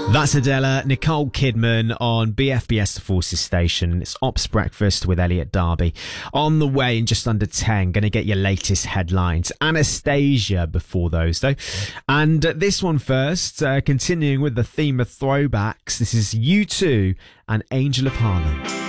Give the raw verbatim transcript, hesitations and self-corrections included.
That's Adela, Nicole Kidman on B F B S The Forces Station. It's Ops Breakfast with Elliot Darby. On the way in just under ten, going to get your latest headlines. Anastasia before those, though. And uh, this one first, uh, continuing with the theme of throwbacks. This is U two and Angel of Harlem.